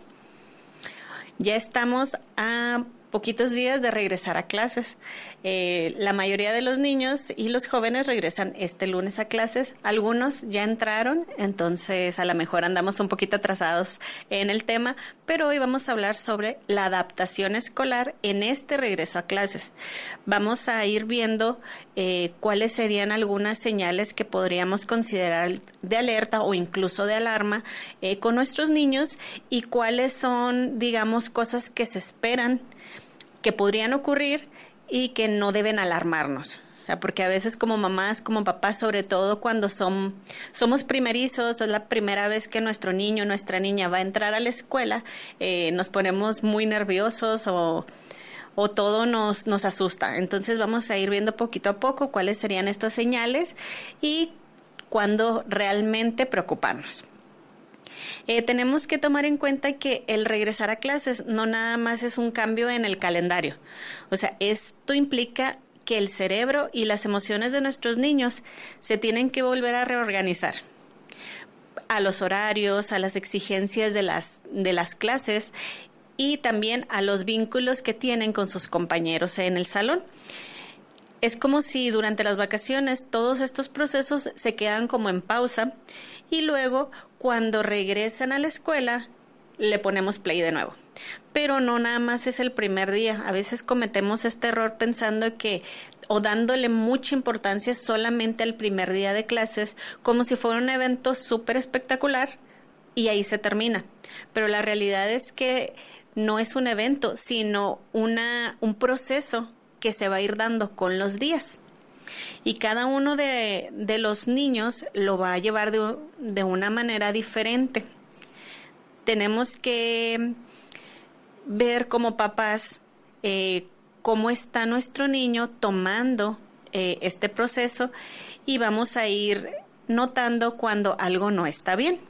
Ya estamos a poquitos días de regresar a clases. Eh, la mayoría de los niños y los jóvenes regresan este lunes a clases. Algunos ya entraron, entonces a lo mejor andamos un poquito atrasados en el tema, pero hoy vamos a hablar sobre la adaptación escolar en este regreso a clases. Vamos a ir viendo eh, cuáles serían algunas señales que podríamos considerar de alerta o incluso de alarma eh, con nuestros niños y cuáles son, digamos, cosas que se esperan que podrían ocurrir y que no deben alarmarnos. O sea, porque a veces como mamás, como papás, sobre todo cuando son, somos primerizos o es la primera vez que nuestro niño, nuestra niña va a entrar a la escuela, eh, nos ponemos muy nerviosos o, o todo nos, nos asusta. Entonces vamos a ir viendo poquito a poco cuáles serían estas señales y cuándo realmente preocuparnos. Eh, tenemos que tomar en cuenta que el regresar a clases no nada más es un cambio en el calendario. O sea, esto implica que el cerebro y las emociones de nuestros niños se tienen que volver a reorganizar a los horarios, a las exigencias de las, de las clases y también a los vínculos que tienen con sus compañeros en el salón. Es como si durante las vacaciones todos estos procesos se quedan como en pausa y luego cuando regresan a la escuela le ponemos play de nuevo. Pero no nada más es el primer día. A veces cometemos este error pensando que o dándole mucha importancia solamente al primer día de clases como si fuera un evento súper espectacular y ahí se termina. Pero la realidad es que no es un evento, sino una, un proceso que se va a ir dando con los días. Y cada uno de, de los niños lo va a llevar de, de una manera diferente. Tenemos que ver como papás eh, cómo está nuestro niño tomando eh, este proceso y vamos a ir notando cuando algo no está bien.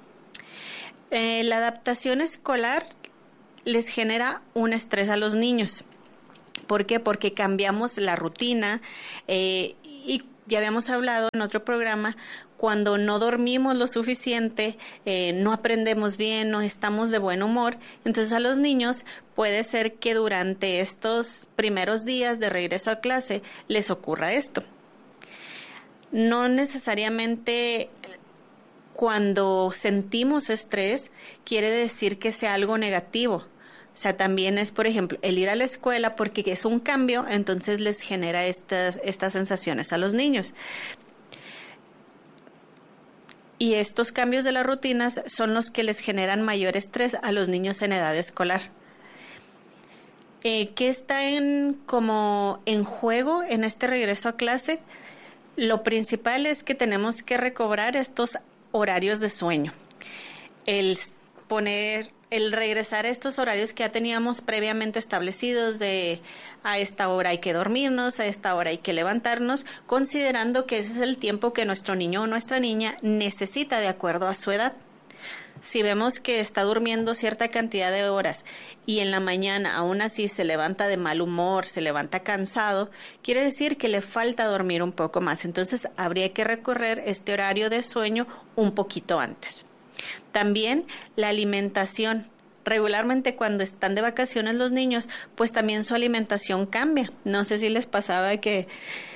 Eh, la adaptación escolar les genera un estrés a los niños. ¿Por qué? Porque cambiamos la rutina eh, y ya habíamos hablado en otro programa, cuando no dormimos lo suficiente, eh, no aprendemos bien, no estamos de buen humor. Entonces a los niños puede ser que durante estos primeros días de regreso a clase les ocurra esto. No necesariamente cuando sentimos estrés quiere decir que sea algo negativo. O sea, también es, por ejemplo, el ir a la escuela porque es un cambio, entonces les genera estas, estas sensaciones a los niños. Y estos cambios de las rutinas son los que les generan mayor estrés a los niños en edad escolar. Eh, ¿Qué está en, como en juego en este regreso a clase? Lo principal es que tenemos que recobrar estos horarios de sueño. El poner... el regresar a estos horarios que ya teníamos previamente establecidos de a esta hora hay que dormirnos, a esta hora hay que levantarnos, considerando que ese es el tiempo que nuestro niño o nuestra niña necesita de acuerdo a su edad. Si vemos que está durmiendo cierta cantidad de horas y en la mañana aún así se levanta de mal humor, se levanta cansado, quiere decir que le falta dormir un poco más. Entonces habría que recorrer este horario de sueño un poquito antes. También la alimentación. Regularmente cuando están de vacaciones los niños, pues también su alimentación cambia. No sé si les pasaba que,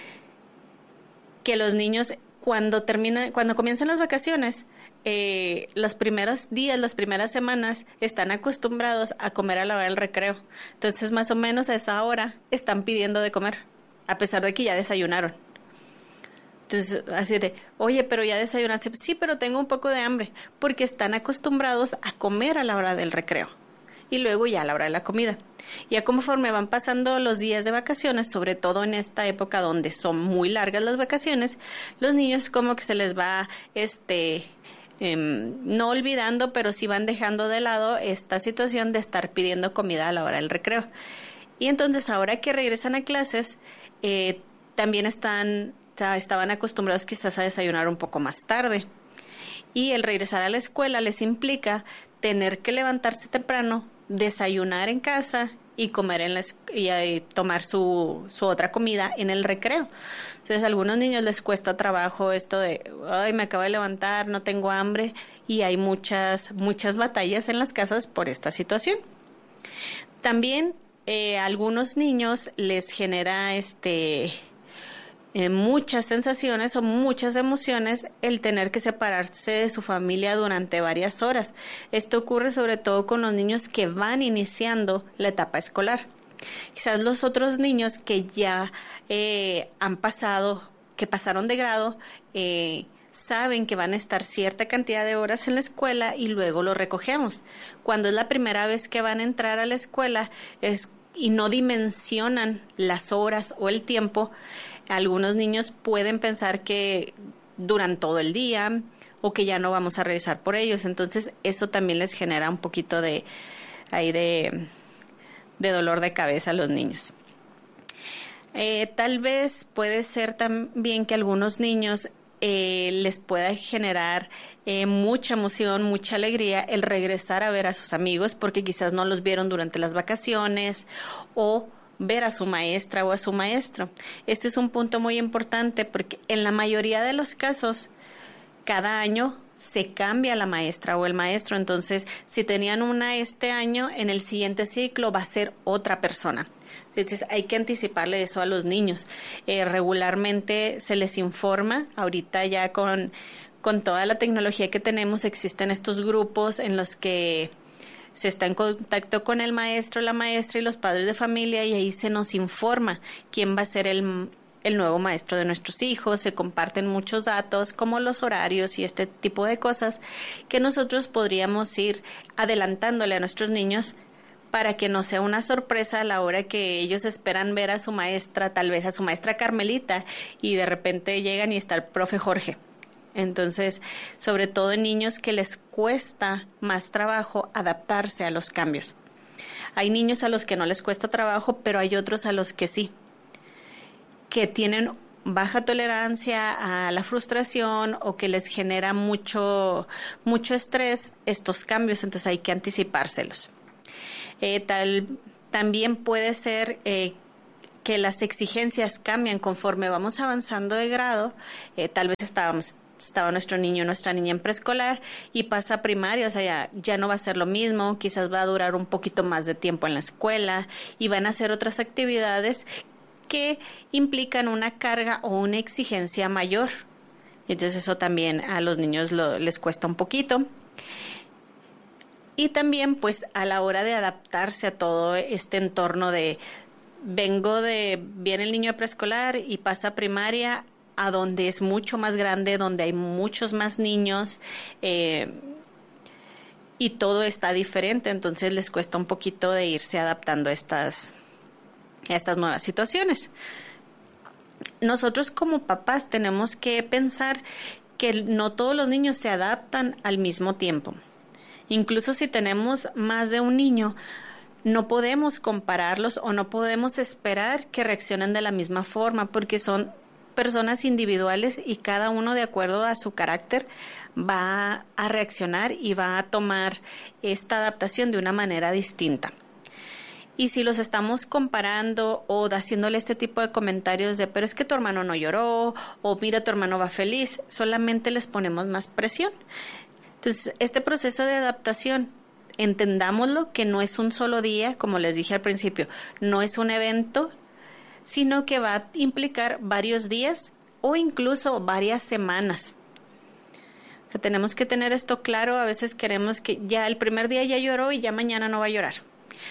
que los niños cuando terminan, cuando comienzan las vacaciones, eh, los primeros días, las primeras semanas, están acostumbrados a comer a la hora del recreo. Entonces más o menos a esa hora están pidiendo de comer, a pesar de que ya desayunaron. Entonces, así de, oye, pero ya desayunaste. Sí, pero tengo un poco de hambre, porque están acostumbrados a comer a la hora del recreo y luego ya a la hora de la comida. Ya conforme van pasando los días de vacaciones, sobre todo en esta época donde son muy largas las vacaciones, los niños como que se les va, este, eh, no olvidando, pero sí van dejando de lado esta situación de estar pidiendo comida a la hora del recreo. Y entonces ahora que regresan a clases, eh, también están... estaban acostumbrados quizás a desayunar un poco más tarde. Y el regresar a la escuela les implica tener que levantarse temprano, desayunar en casa y comer en la y, y tomar su, su otra comida en el recreo. Entonces a algunos niños les cuesta trabajo esto de, ay, me acabo de levantar, no tengo hambre, y hay muchas, muchas batallas en las casas por esta situación. También eh, a algunos niños les genera este... Eh, muchas sensaciones o muchas emociones el tener que separarse de su familia durante varias horas. Esto ocurre sobre todo con los niños que van iniciando la etapa escolar. Quizás los otros niños que ya eh, han pasado, que pasaron de grado, eh, saben que van a estar cierta cantidad de horas en la escuela y luego lo recogemos. Cuando es la primera vez que van a entrar a la escuela es, y no dimensionan las horas o el tiempo, algunos niños pueden pensar que duran todo el día o que ya no vamos a regresar por ellos. Entonces eso también les genera un poquito de, ahí de, de dolor de cabeza a los niños. Eh, tal vez puede ser también que a algunos niños eh, les pueda generar eh, mucha emoción, mucha alegría el regresar a ver a sus amigos porque quizás no los vieron durante las vacaciones, o ver a su maestra o a su maestro. Este es un punto muy importante porque en la mayoría de los casos, cada año se cambia la maestra o el maestro. Entonces, si tenían una este año, en el siguiente ciclo va a ser otra persona. Entonces, hay que anticiparle eso a los niños. Eh, regularmente se les informa, ahorita ya con, con toda la tecnología que tenemos, existen estos grupos en los que se está en contacto con el maestro, la maestra y los padres de familia, y ahí se nos informa quién va a ser el, el nuevo maestro de nuestros hijos. Se comparten muchos datos como los horarios y este tipo de cosas que nosotros podríamos ir adelantándole a nuestros niños para que no sea una sorpresa a la hora que ellos esperan ver a su maestra, tal vez a su maestra Carmelita, y de repente llegan y está el profe Jorge. Entonces, sobre todo en niños que les cuesta más trabajo adaptarse a los cambios. Hay niños a los que no les cuesta trabajo, pero hay otros a los que sí, que tienen baja tolerancia a la frustración o que les genera mucho, mucho estrés estos cambios, entonces hay que anticipárselos. Eh, tal, también puede ser eh, que las exigencias cambian conforme vamos avanzando de grado. Eh, tal vez estábamos estaba nuestro niño, nuestra niña en preescolar y pasa a primaria, o sea, ya, ya no va a ser lo mismo, quizás va a durar un poquito más de tiempo en la escuela y van a hacer otras actividades que implican una carga o una exigencia mayor. Entonces eso también a los niños lo, les cuesta un poquito. Y también pues a la hora de adaptarse a todo este entorno de vengo de, viene el niño a preescolar y pasa a primaria, a donde es mucho más grande, donde hay muchos más niños eh, y todo está diferente, entonces les cuesta un poquito de irse adaptando a estas, a estas nuevas situaciones. Nosotros como papás tenemos que pensar que no todos los niños se adaptan al mismo tiempo. Incluso si tenemos más de un niño, no podemos compararlos o no podemos esperar que reaccionen de la misma forma porque son personas individuales y cada uno de acuerdo a su carácter va a reaccionar y va a tomar esta adaptación de una manera distinta. Y si los estamos comparando o haciéndole este tipo de comentarios de pero es que tu hermano no lloró o mira tu hermano va feliz, solamente les ponemos más presión. Entonces, este proceso de adaptación, entendámoslo que no es un solo día, como les dije al principio, no es un evento, sino que va a implicar varios días o incluso varias semanas. O sea, tenemos que tener esto claro. A veces queremos que ya el primer día ya lloró y ya mañana no va a llorar.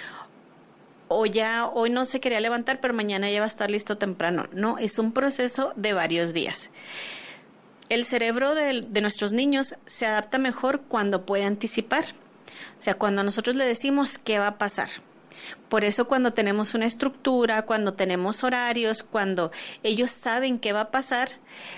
O ya hoy no se quería levantar, pero mañana ya va a estar listo temprano. No, es un proceso de varios días. El cerebro de, de nuestros niños se adapta mejor cuando puede anticipar. O sea, cuando nosotros le decimos qué va a pasar. Por eso cuando tenemos una estructura, cuando tenemos horarios, cuando ellos saben qué va a pasar,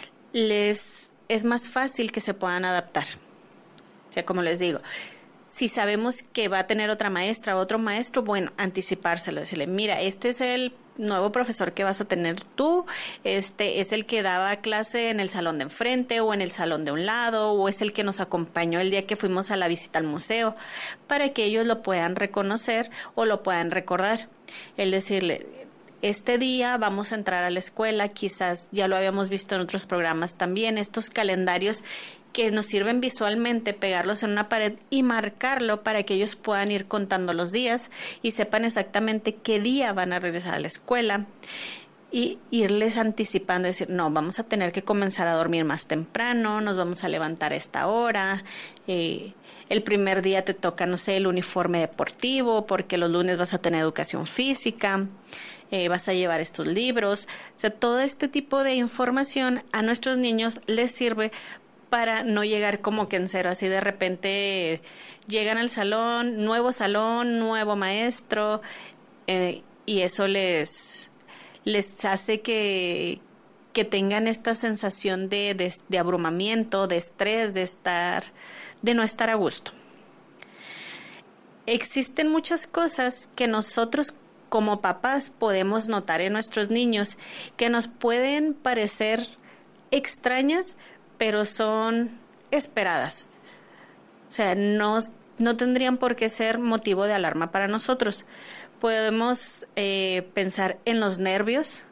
les es más fácil que se puedan adaptar. O sea, como les digo, si sabemos que va a tener otra maestra o otro maestro, bueno, anticipárselo, decirle, mira, este es el nuevo profesor que vas a tener tú, este es el que daba clase en el salón de enfrente o en el salón de un lado, o es el que nos acompañó el día que fuimos a la visita al museo, para que ellos lo puedan reconocer o lo puedan recordar. El decirle, este día vamos a entrar a la escuela, quizás ya lo habíamos visto en otros programas también, estos calendarios que nos sirven visualmente, pegarlos en una pared y marcarlo para que ellos puedan ir contando los días y sepan exactamente qué día van a regresar a la escuela y irles anticipando, decir, no, vamos a tener que comenzar a dormir más temprano, nos vamos a levantar a esta hora, eh, el primer día te toca, no sé, el uniforme deportivo porque los lunes vas a tener educación física, eh, vas a llevar estos libros. O sea, todo este tipo de información a nuestros niños les sirve para no llegar como que en cero, así de repente llegan al salón, nuevo salón, nuevo maestro, eh, y eso les, les hace que, que tengan esta sensación de, de, de abrumamiento, de estrés, de estar, de no estar a gusto. Existen muchas cosas que nosotros como papás podemos notar en nuestros niños que nos pueden parecer extrañas, pero son esperadas. O sea, no, no tendrían por qué ser motivo de alarma para nosotros. Podemos eh, pensar en los nervios,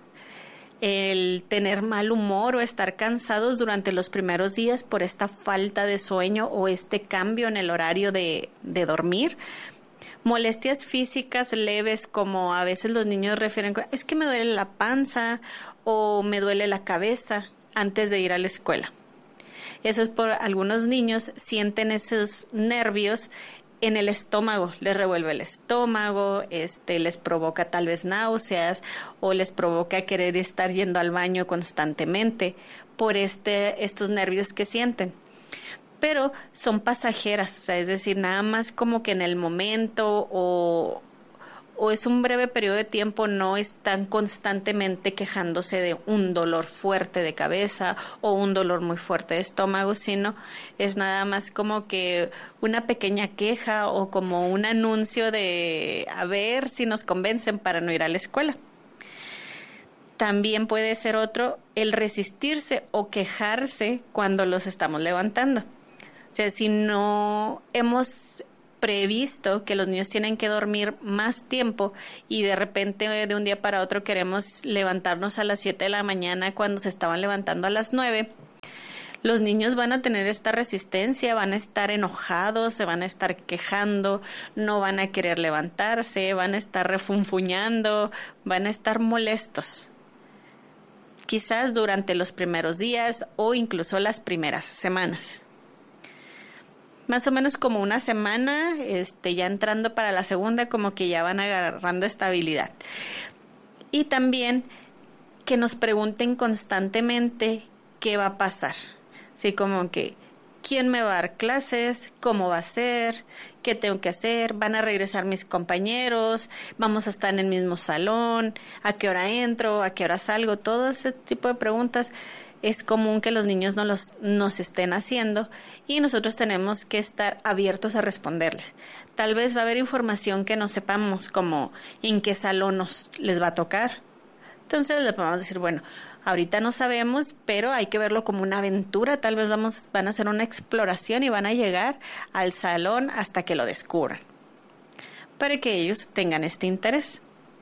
el tener mal humor o estar cansados durante los primeros días por esta falta de sueño o este cambio en el horario de, de dormir. Molestias físicas leves, como a veces los niños refieren, es que me duele la panza o me duele la cabeza antes de ir a la escuela. Eso es por algunos niños sienten esos nervios en el estómago, les revuelve el estómago, este, les provoca tal vez náuseas o les provoca querer estar yendo al baño constantemente por este, estos nervios que sienten. Pero son pasajeras, o sea, es decir, nada más como que en el momento o, o es un breve periodo de tiempo, no están constantemente quejándose de un dolor fuerte de cabeza o un dolor muy fuerte de estómago, sino es nada más como que una pequeña queja o como un anuncio de a ver si nos convencen para no ir a la escuela. También puede ser otro el resistirse o quejarse cuando los estamos levantando. O sea, si no hemos previsto que los niños tienen que dormir más tiempo y de repente de un día para otro queremos levantarnos a las siete de la mañana cuando se estaban levantando a las nueve, los niños van a tener esta resistencia, van a estar enojados, se van a estar quejando, no van a querer levantarse, van a estar refunfuñando, van a estar molestos. Quizás durante los primeros días o incluso las primeras semanas. Más o menos como una semana, este, ya entrando para la segunda, como que ya van agarrando estabilidad. Y también que nos pregunten constantemente qué va a pasar. Así como que, ¿quién me va a dar clases? ¿Cómo va a ser? ¿Qué tengo que hacer? ¿Van a regresar mis compañeros? ¿Vamos a estar en el mismo salón? ¿A qué hora entro? ¿A qué hora salgo? Todo ese tipo de preguntas es común que los niños no los, nos estén haciendo y nosotros tenemos que estar abiertos a responderles. Tal vez va a haber información que no sepamos, como en qué salón nos les va a tocar. Entonces le podemos decir, bueno, Ahorita no sabemos, pero hay que verlo como una aventura. Tal vez vamos, van a hacer una exploración y van a llegar al salón hasta que lo descubran, para que ellos tengan este interés.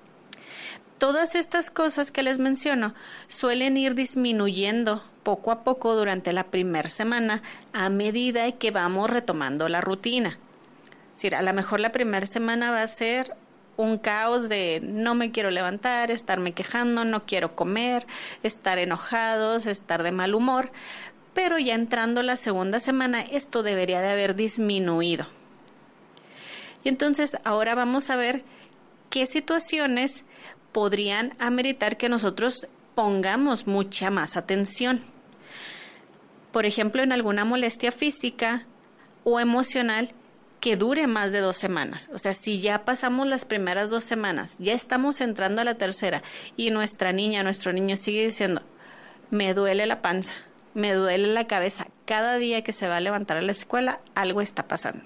Todas estas cosas que les menciono suelen ir disminuyendo poco a poco durante la primera semana a medida que vamos retomando la rutina. Es decir, a lo mejor la primera semana va a ser un caos de no me quiero levantar, estarme quejando, no quiero comer, estar enojados, estar de mal humor, pero ya entrando la segunda semana esto debería de haber disminuido. Y entonces ahora vamos a ver qué situaciones podrían ameritar que nosotros pongamos mucha más atención. Por ejemplo, en alguna molestia física o emocional que dure más de dos semanas. O sea, si ya pasamos las primeras dos semanas, ya estamos entrando a la tercera y nuestra niña, nuestro niño sigue diciendo, me duele la panza, me duele la cabeza, cada día que se va a levantar a la escuela, algo está pasando.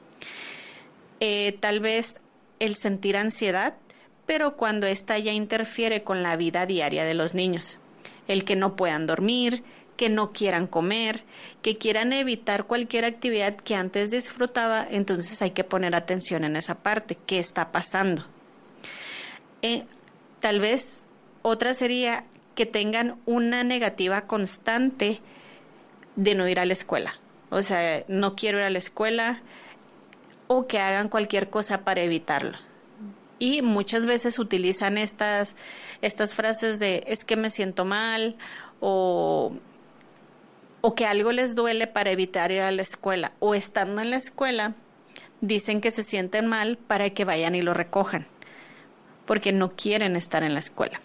Eh, tal vez el sentir ansiedad, pero cuando esta ya interfiere con la vida diaria de los niños. El que no puedan dormir, que no quieran comer, que quieran evitar cualquier actividad que antes disfrutaba, entonces hay que poner atención en esa parte, ¿qué está pasando? Eh, tal vez otra sería que tengan una negativa constante de no ir a la escuela. O sea, no quiero ir a la escuela o que hagan cualquier cosa para evitarlo. Y muchas veces utilizan estas, estas frases de es que me siento mal o... o que algo les duele para evitar ir a la escuela, o estando en la escuela, dicen que se sienten mal para que vayan y lo recojan, porque no quieren estar en la escuela.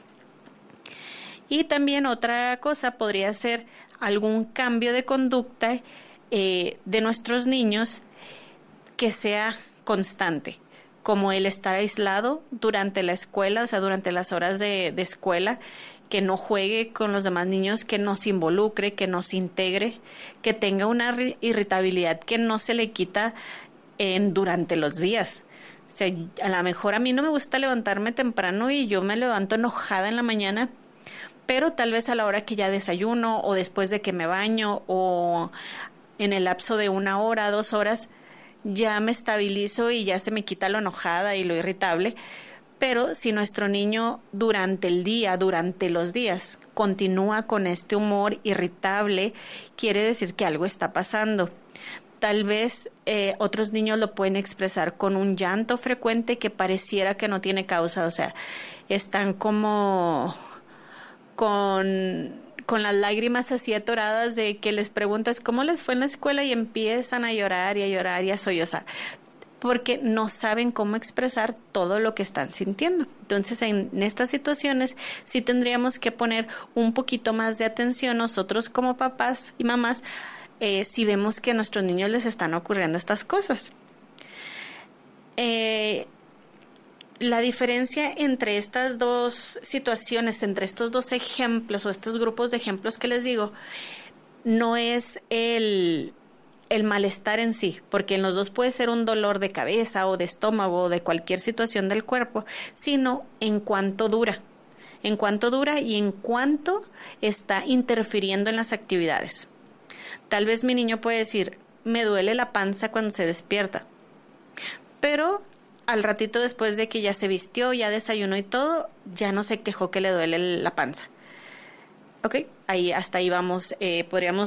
Y también otra cosa podría ser algún cambio de conducta eh, de nuestros niños que sea constante, como el estar aislado durante la escuela, o sea, durante las horas de, de escuela, que no juegue con los demás niños, que no se involucre, que no se integre, que tenga una irritabilidad que no se le quita en, durante los días. O sea, a lo mejor a mí no me gusta levantarme temprano y yo me levanto enojada en la mañana, pero tal vez a la hora que ya desayuno o después de que me baño o en el lapso de una hora, dos horas, ya me estabilizo y ya se me quita lo enojada y lo irritable. Pero si nuestro niño durante el día, durante los días, continúa con este humor irritable, quiere decir que algo está pasando. Tal vez eh, otros niños lo pueden expresar con un llanto frecuente que pareciera que no tiene causa. O sea, están como con, con las lágrimas así atoradas de que les preguntas cómo les fue en la escuela y empiezan a llorar y a llorar y a sollozar, porque no saben cómo expresar todo lo que están sintiendo. Entonces, en estas situaciones sí tendríamos que poner un poquito más de atención nosotros como papás y mamás eh, si vemos que a nuestros niños les están ocurriendo estas cosas. Eh, la diferencia entre estas dos situaciones, entre estos dos ejemplos o estos grupos de ejemplos que les digo, no es el... el malestar en sí, porque en los dos puede ser un dolor de cabeza o de estómago o de cualquier situación del cuerpo, sino en cuánto dura, en cuánto dura y en cuánto está interfiriendo en las actividades. Tal vez mi niño puede decir, me duele la panza cuando se despierta, pero al ratito después de que ya se vistió, ya desayunó y todo, ya no se quejó que le duele la panza. Ok, ahí hasta ahí vamos, eh, podríamos